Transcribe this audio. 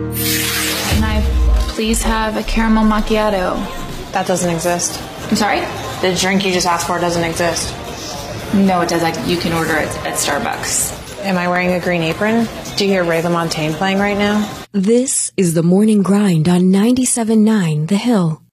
Can I please have a caramel macchiato? That doesn't exist. I'm sorry? The drink you just asked for doesn't exist. No, it does. You can order it at Starbucks. Am I wearing a green apron? Do you hear Ray LaMontagne playing right now? This is the Morning Grind on 97.9 The Hill.